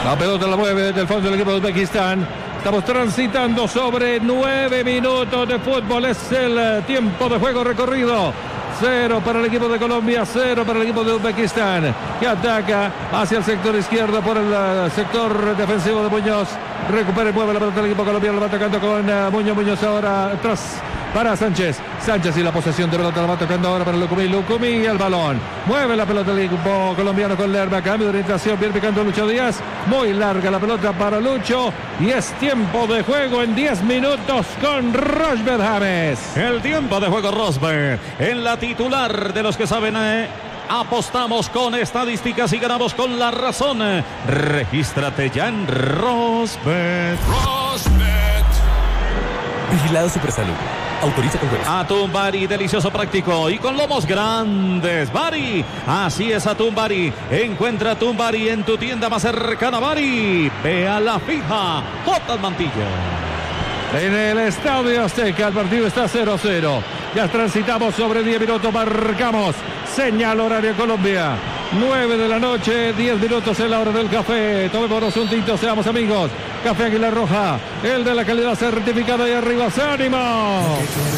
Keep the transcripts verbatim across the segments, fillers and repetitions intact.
La pelota la mueve desde el fondo del equipo de Uzbekistán. Estamos transitando sobre nueve minutos de fútbol. Es el tiempo de juego recorrido. Cero para el equipo de Colombia, cero para el equipo de Uzbekistán, que ataca hacia el sector izquierdo por el sector defensivo de Muñoz. Recupera y mueve la pelota del equipo colombiano. Lo va atacando con uh, Muñoz. Muñoz ahora atrás para Sánchez. Sánchez y la posesión de pelota la va tocando ahora para Lucumí. Lucumí y el balón. Mueve la pelota del equipo colombiano con Lerma. Cambio de orientación. Bien picando Lucho Díaz. Muy larga la pelota para Lucho. Y es tiempo de juego en diez minutos con Rosberg James. El tiempo de juego Rosberg. En la titular de los que saben... Eh. Apostamos con estadísticas y ganamos con la razón. Regístrate ya en Rosbet. Rosbet. Vigilado Supersalud. Autoriza con juez. Atún Bari, delicioso, práctico y con lomos grandes. Bari, así es Atún Bari. Encuentra Atún Bari en tu tienda más cercana. Bari, ve a la fija. J. Mantilla. En el Estadio Azteca el partido está cero a cero. Ya transitamos sobre diez minutos, marcamos señal horario Colombia. nueve de la noche, diez minutos en la hora del café. Tomémonos un tinto, seamos amigos. Café Águila Roja, el de la calidad certificada y arriba, ánimo.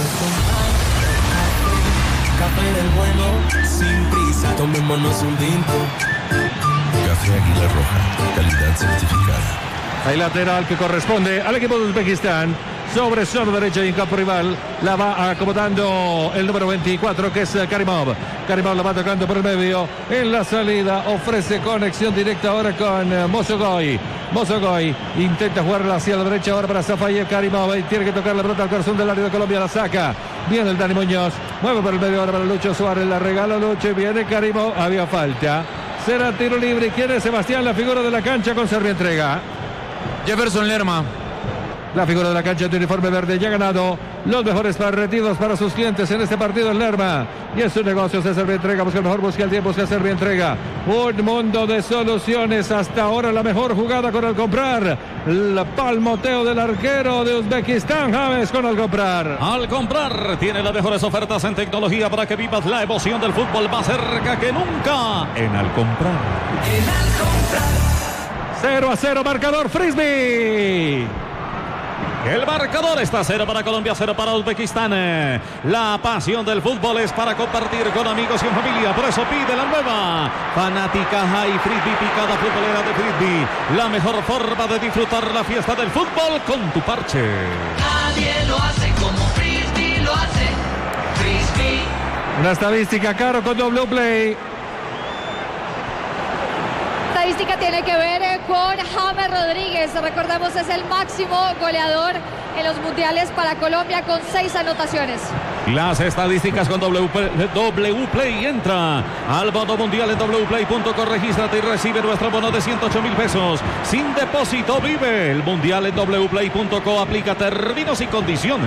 Café del bueno, sin prisa, tomémonos un tinto. Café Águila Roja, calidad certificada. Hay lateral que corresponde al equipo de Uzbekistán. Sobre zona derecha y en campo rival la va acomodando el número veinticuatro, que es Karimov. Karimov la va tocando por el medio. En la salida ofrece conexión directa ahora con Mozogoy. Mozogoy intenta jugarla hacia la derecha ahora para Safayev. Karimov tiene que tocar la pelota al corazón del área de Colombia. La saca. Viene el Dani Muñoz. Mueve por el medio ahora para Lucho Suárez. La regala Lucho. Viene Karimov. Había falta. Será tiro libre. ¿Quién es Sebastián? La figura de la cancha con Servientrega. Jefferson Lerma. La figura de la cancha de uniforme verde ya ha ganado los mejores partidos para sus clientes en este partido en Lerma. Y es un negocio de Servientrega. Busca el mejor, busca el tiempo, busca Servientrega. Un mundo de soluciones. Hasta ahora la mejor jugada con el comprar. El palmoteo del arquero de Uzbekistán, James, con el comprar. Al comprar tiene las mejores ofertas en tecnología para que vivas la emoción del fútbol más cerca que nunca. En Al Comprar. En Al Comprar. cero a cero, marcador Frisbee. El marcador está cero para Colombia, cero para Uzbekistán. La pasión del fútbol es para compartir con amigos y en familia. Por eso pide la nueva Fanática High Frisbee, picada futbolera de Frisbee. La mejor forma de disfrutar la fiesta del fútbol con tu parche. Nadie lo hace como Frisbee lo hace. Frisbee. Una estadística, Caro, con W Play. Estadística tiene que ver con James Rodríguez. Recordemos, es el máximo goleador en los mundiales para Colombia con seis anotaciones. Las estadísticas con W, w Play. Entra al bono mundial en w play punto com. Regístrate y recibe nuestro bono de ciento ocho mil pesos. Sin depósito, vive el mundial en w play punto com. Aplica términos y condiciones.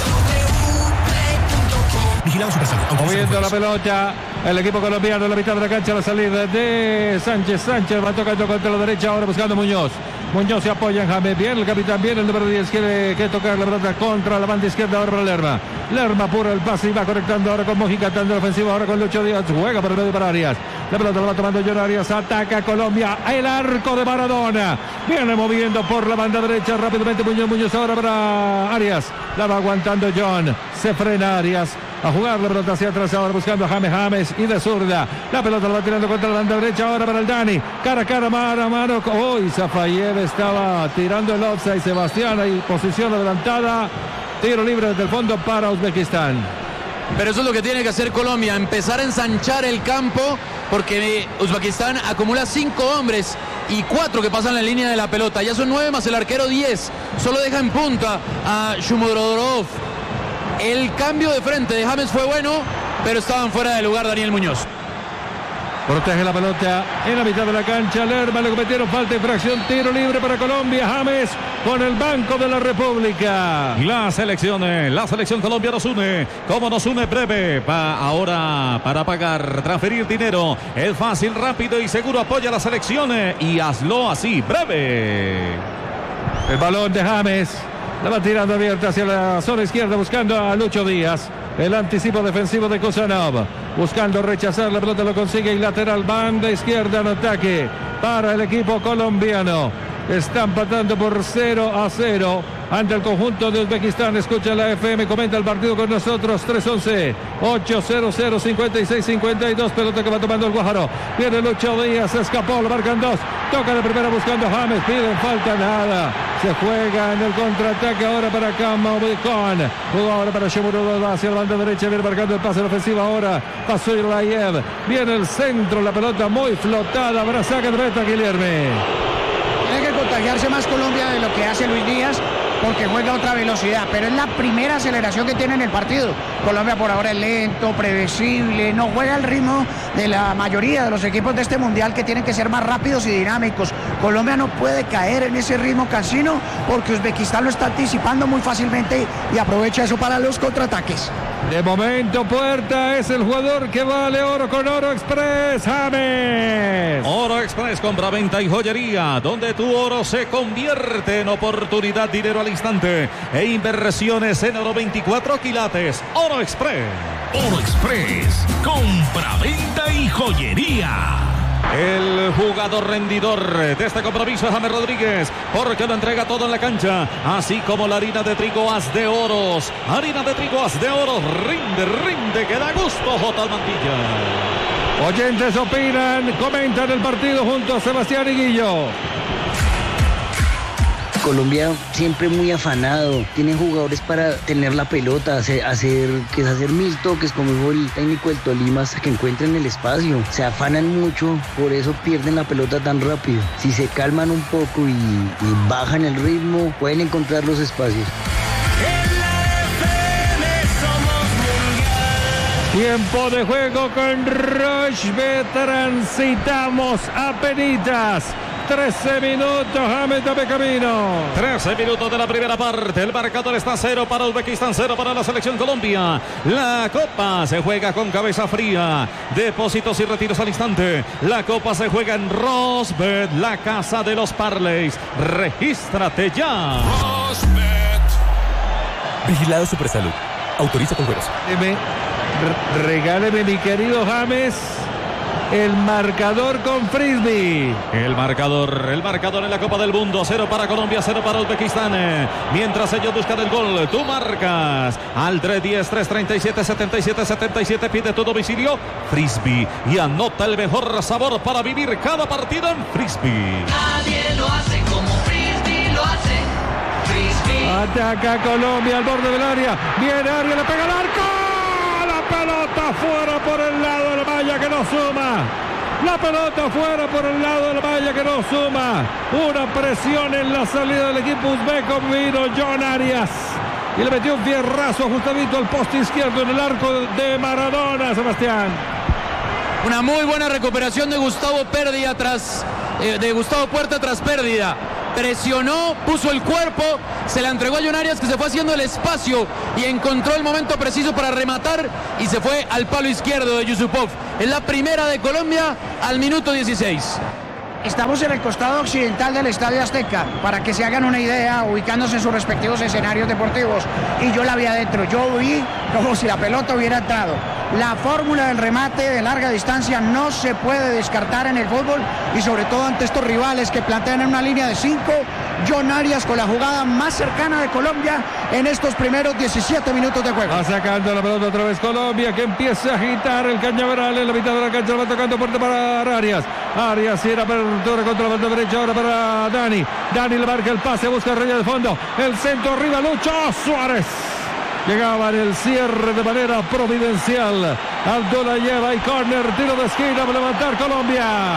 Vigilado Supersalud. Moviendo la pelota el equipo colombiano en la mitad de la cancha. La salida de Sánchez. Sánchez va tocando contra la derecha ahora buscando Muñoz. Muñoz se apoya en James. Bien, el capitán, bien, el número diez quiere que tocar la pelota contra la banda izquierda ahora para Lerma. Lerma apura el pase y va conectando ahora con Mojica, tanto ofensivo ahora con Lucho Díaz. Juega por el medio para Arias. La pelota la va tomando John Arias. Ataca Colombia. El arco de Maradona. Viene moviendo por la banda derecha rápidamente Muñoz. Muñoz ahora para Arias. La va aguantando John. Se frena Arias. A jugar la pelota hacia atrás ahora buscando a James James y de zurda. La pelota la va tirando contra la banda derecha ahora para el Dani. Cara a cara, mano a mano. Hoy Safayev estaba tirando el offside. Sebastián ahí, posición adelantada. Tiro libre desde el fondo para Uzbekistán. Pero eso es lo que tiene que hacer Colombia, empezar a ensanchar el campo, porque Uzbekistán acumula cinco hombres y cuatro que pasan la línea de la pelota. Ya son nueve más el arquero diez. Solo deja en punta a Shumodorov. El cambio de frente de James fue bueno, pero estaban fuera de lugar Daniel Muñoz. Protege la pelota en la mitad de la cancha. Lerma, le cometieron falta, infracción, tiro libre para Colombia. James con el Banco de la República. La selección, la selección Colombia nos une. ¿Cómo nos une? Breve. Pa ahora para pagar, transferir dinero. Es fácil, rápido y seguro. Apoya a la selección y hazlo así. Breve. El balón de James. La va tirando abierta hacia la zona izquierda buscando a Lucho Díaz. El anticipo defensivo de Kusanov. Buscando rechazar la pelota, lo consigue y lateral banda izquierda en ataque para el equipo colombiano. Está empatando por cero a cero ante el conjunto de Uzbekistán. Escucha la F M, comenta el partido con nosotros. tres once, ocho cero cero, cincuenta y seis cincuenta y dos. Pelota que va tomando el Guájaro. Viene Lucho Díaz, se escapó, lo marcan dos. Toca de primera buscando James, piden falta, nada. Se juega en el contraataque ahora para Kamobikon. Jugó ahora para Shemurudova hacia la banda derecha. Viene marcando el pase en ofensiva ahora. Pasó Irlayev. Viene el centro, la pelota muy flotada. Habrá saque de meta, Guilherme. Tiene que contagiarse más Colombia de lo que hace Luis Díaz, porque juega a otra velocidad, pero es la primera aceleración que tiene en el partido. Colombia por ahora es lento, predecible, no juega al ritmo de la mayoría de los equipos de este mundial, que tienen que ser más rápidos y dinámicos. Colombia no puede caer en ese ritmo cansino, porque Uzbekistán lo está anticipando muy fácilmente y aprovecha eso para los contraataques. De momento Puerta es el jugador que vale oro con Oro Express. James. Oro Express, compra-venta y joyería, donde tu oro se convierte en oportunidad, dinero al instante e inversiones en oro veinticuatro quilates. Oro Express. Oro Express, compra-venta y joyería. El jugador rendidor de este compromiso es James Rodríguez, porque lo entrega todo en la cancha, así como la harina de trigo Haz de Oros. Harina de trigo Haz de Oros, rinde, rinde, que da gusto, J. Mantilla. Oyentes opinan, comentan el partido junto a Sebastián Higuillo. Colombia siempre muy afanado, tienen jugadores para tener la pelota, hacer, hacer, que es hacer mil toques, como dijo el técnico del Tolima, hasta que encuentren el espacio. Se afanan mucho, por eso pierden la pelota tan rápido. Si se calman un poco y, y bajan el ritmo, pueden encontrar los espacios. Tiempo de juego con Rochbe, transitamos apenitas. trece minutos, James de Camino. trece minutos de la primera parte. El marcador está cero para Uzbekistán, cero para la selección Colombia. La Copa se juega con cabeza fría. Depósitos y retiros al instante. La Copa se juega en Rosbet, la casa de los parlays. Regístrate ya. Rosbet. Vigilado Supersalud. Autoriza con juegos. Regáleme, regáleme, mi querido James, el marcador con Frisbee. El marcador, el marcador en la Copa del Mundo. Cero para Colombia, cero para Uzbekistán. Mientras ellos buscan el gol, tú marcas al tres diez, tres treinta y siete, setenta y siete, setenta y siete. Pide tu domicilio Frisbee y anota el mejor sabor para vivir cada partido en Frisbee. Nadie lo hace como Frisbee lo hace. Frisbee. Ataca Colombia al borde del área. Viene Arias, le pega al arco. La pelota fuera por el lado de la malla que no suma. La pelota fuera por el lado de la malla que no suma. Una presión en la salida del equipo uzbeco. Vino John Arias y le metió un fierrazo ajustadito al poste izquierdo en el arco de Maradona, Sebastián. Una muy buena recuperación de Gustavo Pérdida tras eh, de Gustavo Puerta tras pérdida. Presionó, puso el cuerpo, se la entregó a John Arias, que se fue haciendo el espacio y encontró el momento preciso para rematar y se fue al palo izquierdo de Yusupov. Es la primera de Colombia al minuto dieciséis. Estamos en el costado occidental del Estadio Azteca, para que se hagan una idea, ubicándose en sus respectivos escenarios deportivos. Y yo la vi adentro, yo vi como si la pelota hubiera entrado. La fórmula del remate de larga distancia no se puede descartar en el fútbol, y sobre todo ante estos rivales que plantean en una línea de cinco. John Arias con la jugada más cercana de Colombia en estos primeros diecisiete minutos de juego. Va sacando la pelota otra vez Colombia, que empieza a agitar el cañaveral en la mitad de la cancha. Va tocando puerta para Arias. Arias era apertura contra la banda derecha, ahora para Dani. Dani le marca el pase, busca Reyes de fondo. El centro arriba, Lucho Suárez. Llegaba en el cierre de manera providencial. Abdullah lleva y córner, tiro de esquina para levantar Colombia.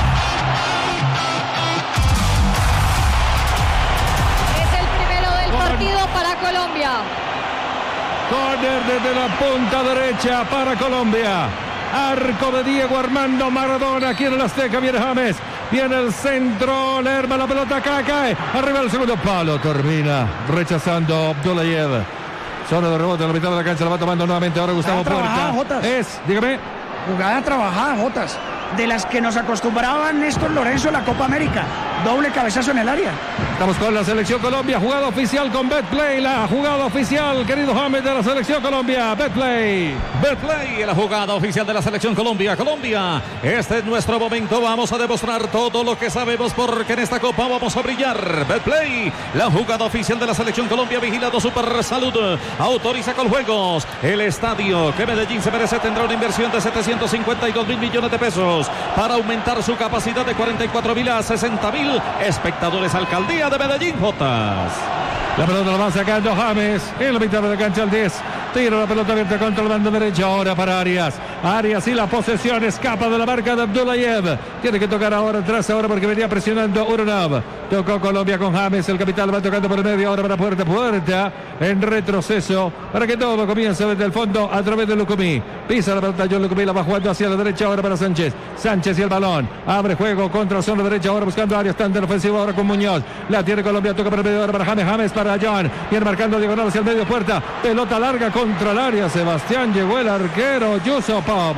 Es el primero del Con... partido para Colombia. Córner desde la punta derecha para Colombia. Arco de Diego Armando Maradona. Aquí en el Azteca viene James. Viene el centro. Lerma, la pelota acá, cae. Arriba el segundo palo. Termina rechazando Abdullayev. Zona de rebote en la mitad de la cancha. La va tomando nuevamente ahora Gustavo Puerta. Es, dígame. Jugada trabajada, Jotas, de las que nos acostumbraba Néstor Lorenzo en la Copa América. doble cabezazo en el área. Estamos con la selección Colombia, jugada oficial con Betplay, la jugada oficial, querido James, de la selección Colombia. Betplay. Betplay, la jugada oficial de la selección Colombia. Colombia, este es nuestro momento, vamos a demostrar todo lo que sabemos porque en esta copa vamos a brillar. Betplay, la jugada oficial de la selección Colombia, vigilado Super Salud, autoriza con juegos. El estadio que Medellín se merece tendrá una inversión de setecientos cincuenta y dos mil millones de pesos para aumentar su capacidad de cuarenta y cuatro mil a sesenta mil espectadores. Alcaldía de Medellín, Jotas. La pelota la va sacando James en la mitad de la cancha al diez. Tira la pelota abierta contra el bando derecho ahora para Arias. Arias y la posesión escapa de la marca de Abdullayev. Tiene que tocar ahora atrás ahora porque venía presionando Uranov. Tocó Colombia con James. El capital va tocando por el medio ahora para Puerta. Puerta en retroceso para que todo comience desde el fondo a través de Lucumí. Pisa la pelota John Lucumí, la va jugando hacia la derecha ahora para Sánchez. Sánchez y el balón. Abre juego contra zona derecha ahora buscando Arias. Tanto en ofensivo ahora con Muñoz. La tiene Colombia, toca por el medio ahora para James. James para John. Viene marcando diagonal hacia el medio Puerta. Pelota larga contra el área. Sebastián, llegó el arquero Yusupov.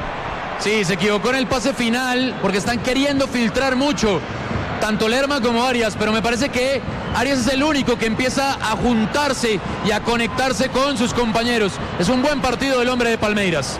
Sí, se equivocó en el pase final porque están queriendo filtrar mucho, tanto Lerma como Arias, pero me parece que Arias es el único que empieza a juntarse y a conectarse con sus compañeros. Es un buen partido del hombre de Palmeiras.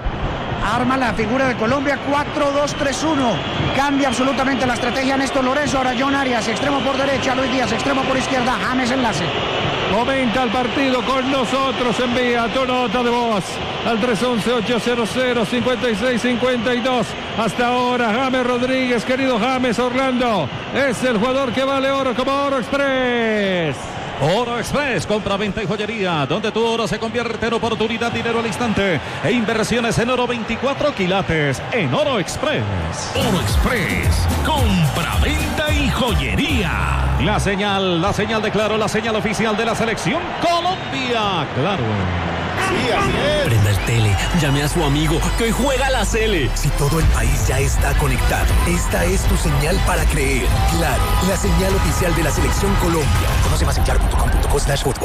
Arma la figura de Colombia, cuatro dos tres uno. Cambia absolutamente la estrategia Néstor Lorenzo. Ahora John Arias, extremo por derecha, Luis Díaz, extremo por izquierda, James enlace. Comenta el partido con nosotros, envía tu nota de voz al tres once, ochocientos, cincuenta y seis cincuenta y dos. Hasta ahora James Rodríguez, querido James Orlando, es el jugador que vale oro como Oro Express. Oro Express, compra, venta y joyería, donde tu oro se convierte en oportunidad, dinero al instante e inversiones en oro veinticuatro quilates en Oro Express. Oro Express, compra, venta y joyería. La señal, la señal de Claro, la señal oficial de la selección Colombia. Claro. Sí, así es. Prenda el tele, llame a su amigo que hoy juega la Sele. Si todo el país ya está conectado, esta es tu señal para creer. Claro, la señal oficial de la selección Colombia. Conoce más en claro punto com punto co slash fútbol.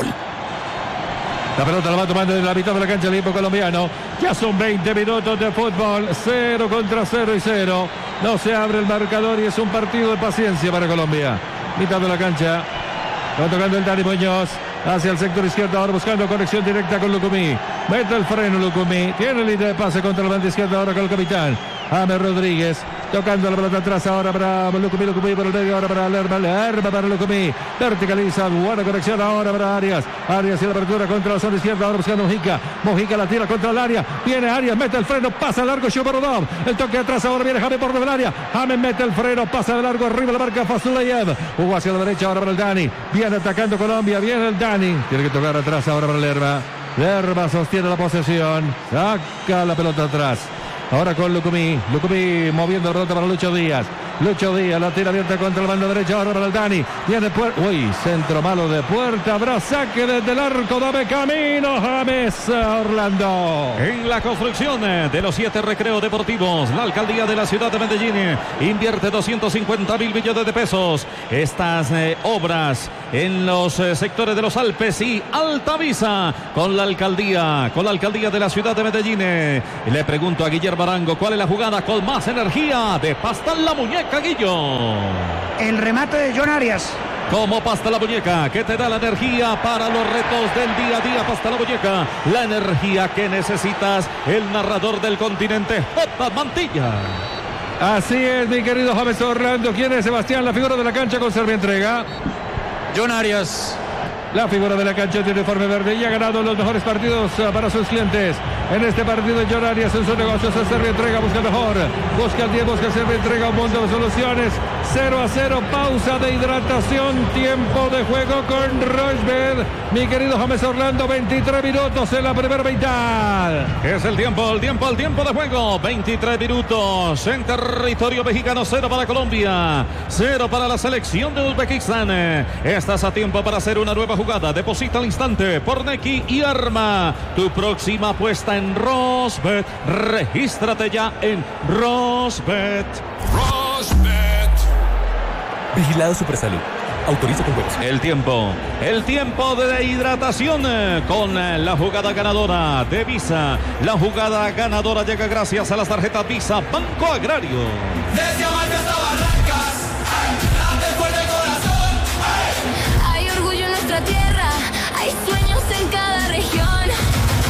La pelota la va tomando en la mitad de la cancha el equipo colombiano. Ya son veinte minutos de fútbol. Cero contra cero y cero. No se abre el marcador y es un partido de paciencia para Colombia. Mitad de la cancha. Va tocando el Dani Muñoz. Hacia el sector izquierdo, ahora buscando conexión directa con Lucumí. Mete el freno Lucumí. Tiene línea de pase contra la banda izquierda ahora con el capitán James Rodríguez. Tocando la pelota atrás ahora para Lucumí, Lucumí por el medio ahora para Lerma, Lerma para Lucumí. Verticaliza, buena conexión ahora para Arias. Arias y la apertura contra la zona izquierda, ahora buscando Mojica. Mojica la tira contra el área. Viene Arias, mete el freno, pasa largo Shoborodov. El toque atrás, ahora viene James por el área. James mete el freno, pasa de largo, arriba la marca Fazulayev. Jugó hacia la derecha ahora para el Dani. Viene atacando Colombia, viene el Dani. Tiene que tocar atrás ahora para Lerma. Lerma sostiene la posesión. Saca la pelota atrás. Ahora con Lucumí, Lucumí moviendo la pelota para Lucho Díaz. Lucho Díaz, la tira abierta contra el bando derecho, ahora para el Dani. Viene Puerta, uy, centro malo de Puerta, habrá saque desde el arco, dame camino, James Orlando. En la construcción de los siete recreos deportivos, la alcaldía de la ciudad de Medellín invierte doscientos cincuenta mil millones de pesos. Estas eh, obras en los eh, sectores de los Alpes y Altavisa, con la alcaldía, con la alcaldía de la ciudad de Medellín. Eh, le pregunto a Guillermo Arango, ¿cuál es la jugada con más energía de Pasta la Muñeca, Guillo? El remate de John Arias. Como Pasta la Muñeca, que te da la energía para los retos del día a día. Pasta la Muñeca, la energía que necesitas. El narrador del continente, J. Mantilla. Así es, mi querido James Orlando. ¿Quién es Sebastián? La figura de la cancha con Servientrega. John Arias. La figura de la cancha de uniforme verde y ha ganado los mejores partidos para sus clientes. En este partido John Arias en su negocio se Servientrega, busca mejor, busca el tiempo, busca Servientrega, un mundo de soluciones. cero a cero, pausa de hidratación, tiempo de juego con Rochbet. Mi querido James Orlando, veintitrés minutos en la primera mitad. Es el tiempo, el tiempo, el tiempo de juego. veintitrés minutos en territorio mexicano, cero para Colombia, cero para la selección de Uzbekistán. Estás a tiempo para hacer una nueva jugada. Deposita al instante por Nequi y arma tu próxima apuesta en Rosbet. Regístrate ya en Rosbet. Rosbet. Vigilado Supersalud. Autoriza con juegos. El tiempo, el tiempo de hidratación eh, con eh, la jugada ganadora de Visa. La jugada ganadora llega gracias a las tarjetas Visa Banco Agrario. Desde Amalfi hasta Barrancas, nuestra tierra hay sueños en cada región.